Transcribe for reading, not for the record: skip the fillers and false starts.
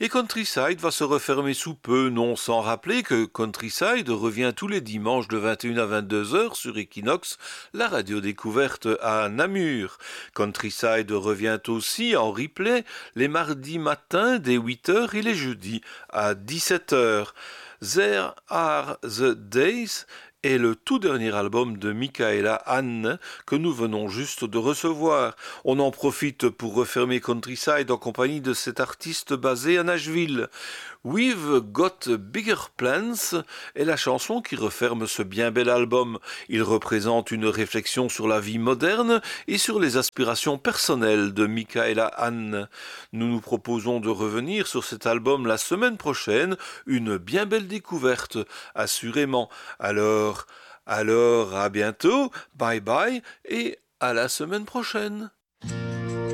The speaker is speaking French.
Et Countryside va se refermer sous peu, non sans rappeler que Countryside revient tous les dimanches de 21 à 22 heures sur Equinox, la radio découverte à Namur. Countryside revient aussi en replay les mardis matins dès 8 heures et les jeudis à 17 heures. There Are the Days est le tout dernier album de Michaela Anne que nous venons juste de recevoir. On en profite pour refermer Countryside en compagnie de cet artiste basé à Nashville. We've Got Bigger Plans est la chanson qui referme ce bien bel album. Il représente une réflexion sur la vie moderne et sur les aspirations personnelles de Michaela Anne. Nous nous proposons de revenir sur cet album la semaine prochaine, une bien belle découverte, assurément. Alors, à bientôt, bye bye et à la semaine prochaine.